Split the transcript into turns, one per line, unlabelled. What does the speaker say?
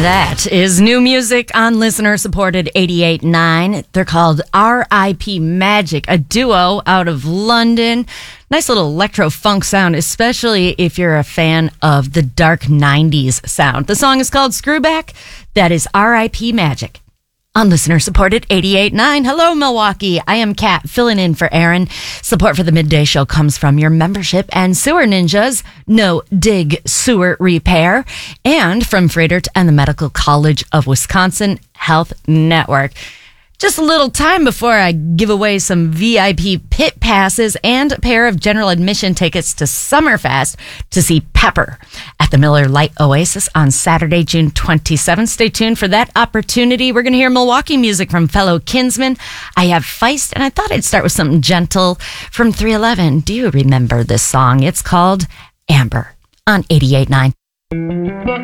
That is new music on listener-supported 88.9. They're called R.I.P. Magic, a duo out of London. Nice little electro-funk sound, especially if you're a fan of the dark 90s sound. The song is called Screwback. That is R.I.P. Magic on listener-supported 88.9. Hello, Milwaukee. I am Kat, filling in for Aaron. Support for the Midday Show comes from your membership and Sewer Ninjas, No Dig Sewer Repair, and from Freighter and the Medical College of Wisconsin Health Network. Just a little time before I give away some VIP pit passes and a pair of general admission tickets to Summerfest to see Pepper at the Miller Lite Oasis on Saturday, June 27th. Stay tuned for that opportunity. We're going to hear Milwaukee music from fellow Kinsmen. I have Feist, and I thought I'd start with something gentle from 311. Do you remember this song? It's called Amber on 88.9.